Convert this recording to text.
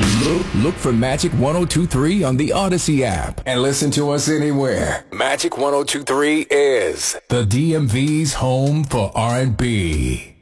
Look for Magic 102.3 on the Odyssey app and listen to us anywhere. Magic 102.3 is the DMV's home for R&B.